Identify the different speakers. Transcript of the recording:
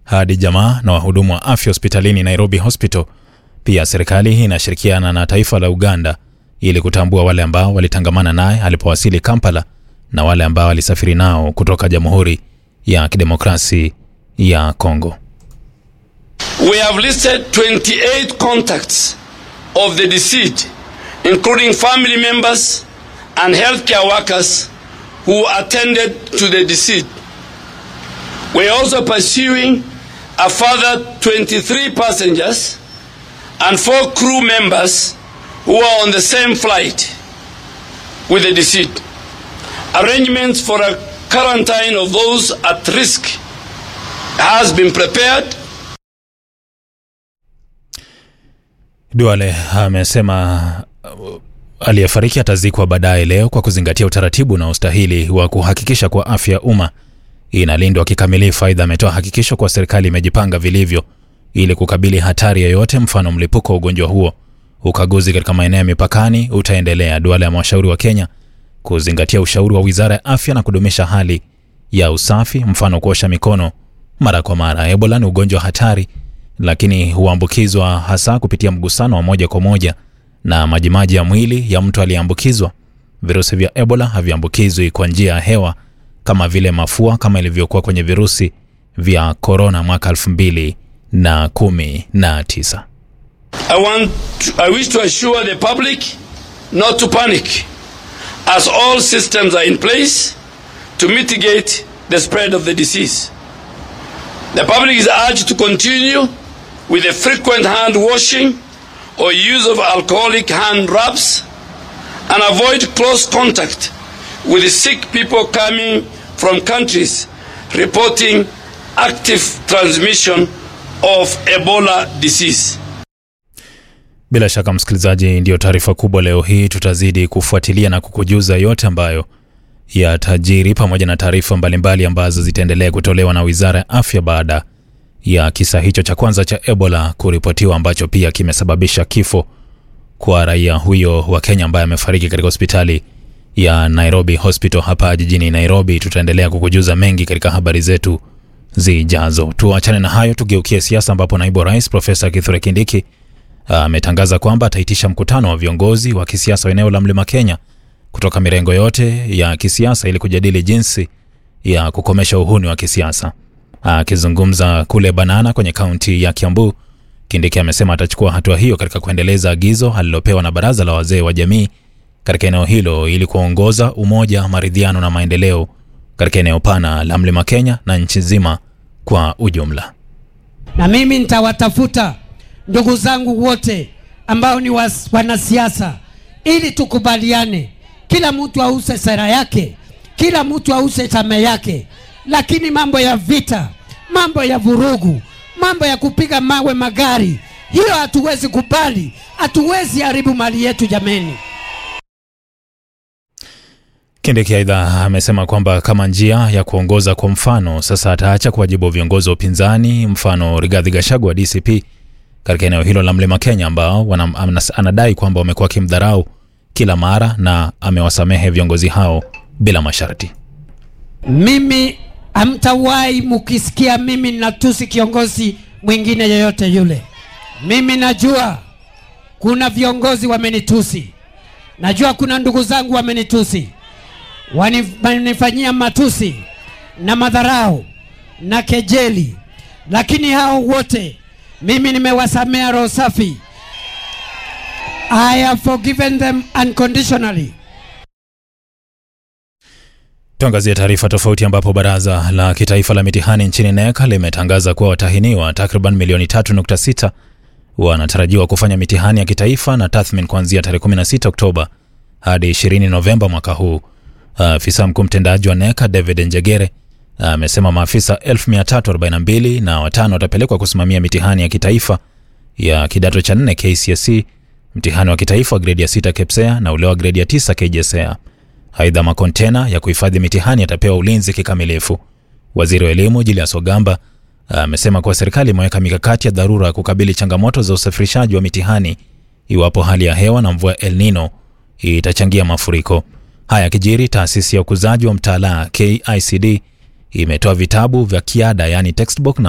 Speaker 1: hadi jamaa na wahudumu wa afya hospitalini Nairobi Hospital. Pia serikali inashirikiana na taifa la Uganda ili kutambua wale ambao walitangamana naye alipowasili Kampala na wale ambao walisafiri nao kutoka Jamhuri ya Kidemokrasi ya Kongo.
Speaker 2: We have listed 28 contacts of the deceased, including family members and healthcare workers who attended to the deceased. We are also pursuing a further 23 passengers and 4 crew members who are on the same flight with the deceased. Arrangements for a quarantine of those at risk has been prepared.
Speaker 1: Duale amesema aliyefariki atazikwa baadaye leo kwa kuzingatia utaratibu na ustahili wa kuhakikisha kwa afya ya umma inalindwa kikamilifu. Aidha, ametoa hakikisho kwa serikali imejipanga vilivyo ili kukabili hatari yoyote, mfano mlipuko wa ugonjwa huo. Ukaguzi katika maeneo ya mipakani utaendelea. Duale amewashauri wa Kenya kuzingatia ushauri wa Wizara ya Afya na kudumisha hali ya usafi, mfano kuosha mikono mara kwa mara. Ebola ni ugonjwa hatari, lakini huambukizwa hasa kupitia mgusano wa moja kwa moja na majimaji ya mwili ya mtu aliyeambukizwa. Virusi vya Ebola haviambukizwi kwa njia ya hewa kama vile mafua kama ilivyokuwa kwenye virusi vya corona mwaka 2019.
Speaker 2: I wish to assure the public not to panic, as all systems are in place to mitigate the spread of the disease. The public is urged to continue with the frequent hand washing or use of alcoholic hand rubs and avoid close contact with sick people coming from countries reporting active transmission of Ebola disease.
Speaker 1: Bila shaka msikilizaji, ndio taarifa kubwa leo hii. Tutazidi kufuatilia na kukujuza yote ambayo yatajiri, pamoja na taarifa mbalimbali ambazo zitaendelea kutolewa na Wizara ya Afya baada ya kisa hicho cha kwanza cha Ebola kuripotiwa, ambacho pia kimesababisha kifo kwa raia huyo wa Kenya ambaye amefariki katika hospitali ya Nairobi Hospital hapa jijini Nairobi. Tutaendelea kukujuza mengi katika habari zetu zijazo. Tuachane na hayo, tugeukie siasa, ambapo naibu rais Profesa Kithure Kindiki ametangaza kwamba ataitisha mkutano wa viongozi wa kisiasa wa eneo la Mlima Kenya kutoka mirengo yote ya kisiasa ili kujadili jinsi ya kukomesha uhuni wa kisiasa. Akizungumza kule Banana kwenye kaunti ya Kiambu, Kindiki amesema atachukua hatua hiyo katika kuendeleza agizo alilopewa na baraza la wazee wa jamii katika eneo hilo ili kuongoza umoja, maridhiano na maendeleo katika eneo pana la Mlima Kenya na nchi nzima kwa ujumla.
Speaker 3: Na mimi nitawatafuta ndugu zangu wote ambao ni wanasiasa ili tukubaliane, kila mtu ause sera yake, kila mtu ause chama yake, lakini mambo ya vita, mambo ya vurugu, mambo ya kupiga mawe magari, hiyo hatuwezi kubali, hatuwezi haribu mali yetu jameni.
Speaker 1: Kindiki aidha amesema kwamba kama njia ya kuongoza kwa mfano, sasa ataacha kuwajibu viongozi wa upinzani, mfano Rigathi Gachagua wa DCP katika eneo hilo la Mlima Kenya, ambao anadai kwamba wamekuwa kimdharau kila mara, na amewasamehe viongozi hao bila masharti.
Speaker 3: Mimi hamtawahi mukisikia mimi natusi kiongozi mwingine yeyote yule. Mimi najua kuna viongozi wamenitusi, najua kuna ndugu zangu wamenitusi, wanifanyia matusi na madharau na kejeli, lakini hao wote mimi nimewasamea roho safi. I have forgiven them unconditionally.
Speaker 1: Tuangazie taarifa tofauti, ambapo baraza la kitaifa la mitihani nchini NEC limetangaza kuwa watahiniwa takriban milioni 3.6 wanatarajiwa kufanya mitihani ya kitaifa na tathmini kuanzia tarehe 16 Oktoba hadi 20 Novemba mwaka huu. Afisa mkuu mtendaji wa NEC David Njegere amesema maafisa 1342 na 5 watapelekwa kusimamia mitihani ya kitaifa ya kidato cha 4 KCSE, mtihani wa kitaifa wa grade ya 6 KPSEA na ule wa grade ya 9 KJSEA. Aidha, makontena ya kuhifadhi mitihani yatapewa ulinzi kikamilifu. Waziri wa elimu Julius Ogamba amesema kuwa serikali imeweka mikakati ya dharura kukabili changamoto za usafirishaji wa mitihani iwapo hali ya hewa na mvua El Nino itachangia mafuriko. Haya kijiri, taasisi ya ukuzaji wa mtaala KICD imetoa vitabu vya kiada, yani textbook na